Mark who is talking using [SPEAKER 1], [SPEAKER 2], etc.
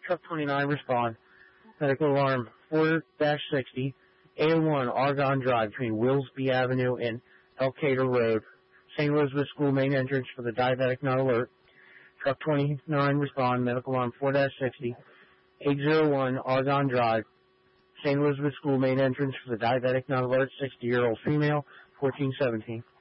[SPEAKER 1] Truck 29, respond. Medical alarm 4-60, 801 Argonne Drive between Willsby Avenue and Elkader Road. St. Elizabeth School main entrance for the diabetic not alert. Truck 29, respond. Medical alarm 4-60, 801 Argonne Drive. St. Elizabeth School main entrance for the diabetic not alert, 60-year-old female, 1417.